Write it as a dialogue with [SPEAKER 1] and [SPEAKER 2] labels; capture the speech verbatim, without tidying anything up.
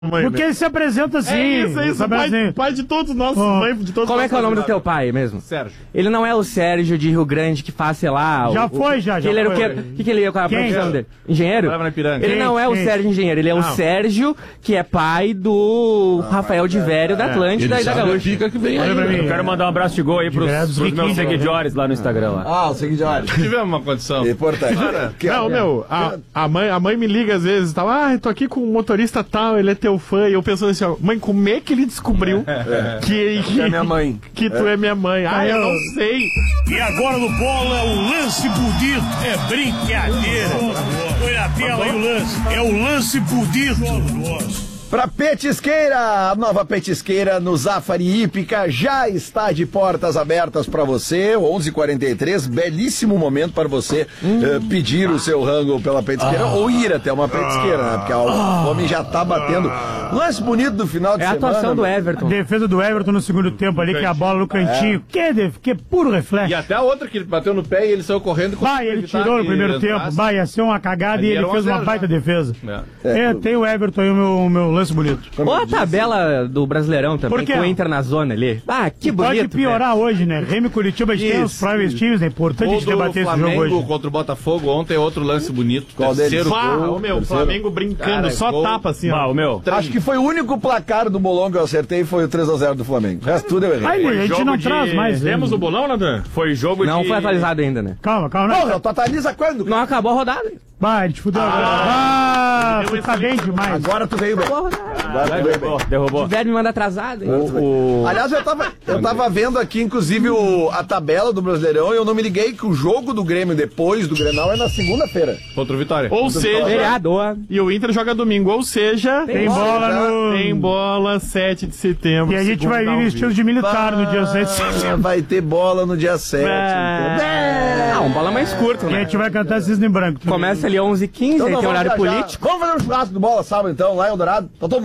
[SPEAKER 1] Mãe,
[SPEAKER 2] Porque ele se apresenta assim.
[SPEAKER 1] É isso, é isso. Pai,
[SPEAKER 2] assim.
[SPEAKER 1] pai de todos nós.
[SPEAKER 2] Oh.
[SPEAKER 1] Mãe de todos
[SPEAKER 3] Como
[SPEAKER 1] nós
[SPEAKER 3] é que é o nome do teu pai mesmo?
[SPEAKER 1] Sérgio.
[SPEAKER 3] Ele não é o Sérgio de Rio Grande que faz, sei lá...
[SPEAKER 2] Já
[SPEAKER 3] o,
[SPEAKER 2] foi, já,
[SPEAKER 3] que
[SPEAKER 2] já
[SPEAKER 3] ele era
[SPEAKER 2] foi.
[SPEAKER 3] o que, que, que ele ia com a
[SPEAKER 2] Quem?
[SPEAKER 3] profissão dele? Engenheiro?
[SPEAKER 1] Trabalhava na Ipiranga.
[SPEAKER 3] Ele
[SPEAKER 2] Quem?
[SPEAKER 3] não é o
[SPEAKER 2] Quem?
[SPEAKER 3] Sérgio Engenheiro, ele é o
[SPEAKER 4] Ah.
[SPEAKER 3] Sérgio, que é pai do Rafael de Vério, da Atlântida e da Gaúcha.
[SPEAKER 4] Fica que vem
[SPEAKER 2] Olha
[SPEAKER 4] aí.
[SPEAKER 2] pra mim.
[SPEAKER 4] né?
[SPEAKER 5] Eu quero mandar um abraço de gol aí pros,
[SPEAKER 2] Direto dos
[SPEAKER 5] pros meus
[SPEAKER 2] riquinhos,
[SPEAKER 5] seguidores lá no Instagram. Lá.
[SPEAKER 6] Ah, o seguidor.
[SPEAKER 1] Tivemos uma condição.
[SPEAKER 6] Importante. Que-
[SPEAKER 1] Não, meu, a, a, mãe, a mãe me liga às vezes, tá, ah, eu tô aqui com um motorista tal, ele é teu fã, e eu pensando assim, ó, mãe, como é que ele descobriu que, que,
[SPEAKER 6] é minha mãe.
[SPEAKER 1] que tu é minha mãe? Ah, eu não sei.
[SPEAKER 7] E agora no bola, o lance bonito é brincadeira. Põe na tela aí o lance. É o lance bonito.
[SPEAKER 6] Pra Petisqueira, a nova Petisqueira no Zafari Hípica já está de portas abertas para você, onze e quarenta e três, belíssimo momento para você hum. eh, pedir o seu rango pela Petisqueira ah. ou ir até uma Petisqueira, né? Porque a fome já tá batendo. Lance bonito do final de
[SPEAKER 3] É a
[SPEAKER 6] semana.
[SPEAKER 3] atuação do Everton.
[SPEAKER 2] Defesa do Everton no segundo tempo ali, que é a bola no cantinho. É. Que, def... que puro reflexo.
[SPEAKER 1] E até a outra que ele bateu no pé e ele saiu correndo.
[SPEAKER 2] Vai, ele tirou no primeiro tempo. Vai, ia ser uma cagada
[SPEAKER 1] ali
[SPEAKER 2] e ele fez uma baita já. defesa. É. É, tem o Everton aí, o meu, meu lance bonito.
[SPEAKER 3] Ou a tabela do Brasileirão também, com o Inter na zona ali. Ah, que bonito.
[SPEAKER 2] Pode piorar
[SPEAKER 3] velho.
[SPEAKER 2] hoje, né? Remy e Curitiba tem os private teams, é importante a gente debater esse jogo hoje.
[SPEAKER 1] Contra o Botafogo ontem, outro lance bonito.
[SPEAKER 6] Qual
[SPEAKER 1] terceiro
[SPEAKER 6] deles?
[SPEAKER 1] gol. Meu, o Flamengo brincando,
[SPEAKER 6] Cara,
[SPEAKER 1] só
[SPEAKER 6] gol.
[SPEAKER 1] tapa assim,
[SPEAKER 5] ó.
[SPEAKER 1] ó.
[SPEAKER 5] Meu.
[SPEAKER 6] Acho que foi o único placar do bolão que eu acertei, foi o três a zero do Flamengo. O resto tudo eu errei.
[SPEAKER 2] Aí, a gente
[SPEAKER 5] jogo
[SPEAKER 2] não
[SPEAKER 5] de...
[SPEAKER 2] traz mais.
[SPEAKER 1] Temos o bolão, Natan?
[SPEAKER 5] Foi jogo
[SPEAKER 3] Não
[SPEAKER 5] de...
[SPEAKER 3] foi atualizado ainda, né?
[SPEAKER 2] Calma, calma. Não,
[SPEAKER 6] Porra, tu atualiza quando?
[SPEAKER 3] Não acabou a rodada.
[SPEAKER 2] vai, a gente fudeu agora. Ah, você tá bem demais.
[SPEAKER 6] Agora tu veio bem.
[SPEAKER 3] Acabou a rodada.
[SPEAKER 6] Agora tu veio bem.
[SPEAKER 5] Derrubou.
[SPEAKER 3] Tiver me manda atrasado. hein?
[SPEAKER 5] O...
[SPEAKER 6] Aliás, eu tava, eu tava vendo aqui, inclusive, o, a tabela do Brasileirão e eu não me liguei que o jogo do Grêmio depois do Grenal é na segunda-feira.
[SPEAKER 1] Contra o Vitória. Ou seja...
[SPEAKER 3] Vereador.
[SPEAKER 1] E o Inter joga domingo, ou seja...
[SPEAKER 2] Tem bola no...
[SPEAKER 1] Tem bola sete de setembro.
[SPEAKER 2] E a gente vai vir vestido de militar no dia sete de setembro.
[SPEAKER 6] Vai ter bola no dia sete.
[SPEAKER 3] Ah, um bola mais curto,
[SPEAKER 2] E a
[SPEAKER 3] né?
[SPEAKER 2] gente vai cantar Cisne Branco.
[SPEAKER 3] Começa ali onze e quinze,
[SPEAKER 6] Então,
[SPEAKER 3] aí
[SPEAKER 6] não,
[SPEAKER 3] tem
[SPEAKER 6] vamos
[SPEAKER 3] horário
[SPEAKER 6] viajar.
[SPEAKER 3] político.
[SPEAKER 6] Vamos fazer um churrasco do bola sábado, então, lá em Eldorado. Tá todo